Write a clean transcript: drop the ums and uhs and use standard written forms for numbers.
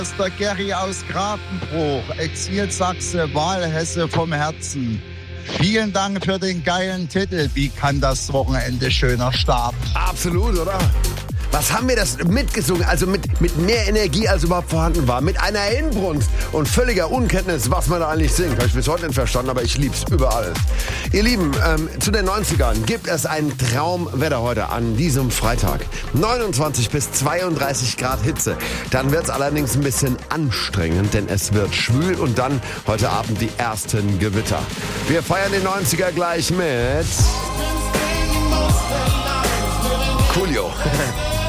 Das ist der Gary aus Grafenbruch, Exilsachse, Wahlhesse vom Herzen. Vielen Dank für den geilen Titel. Wie kann das Wochenende schöner starten? Absolut, oder? Was haben wir das mitgesungen? Also mit mehr Energie, als überhaupt vorhanden war. Mit einer Inbrunst und völliger Unkenntnis, was man da eigentlich singt. Habe ich bis heute nicht verstanden, aber ich lieb's überall. Ihr Lieben, zu den 90ern gibt es ein Traumwetter heute an diesem Freitag. 29 bis 32 Grad Hitze. Dann wird's allerdings ein bisschen anstrengend, denn es wird schwül und dann heute Abend die ersten Gewitter. Wir feiern die 90er gleich mit Coolio.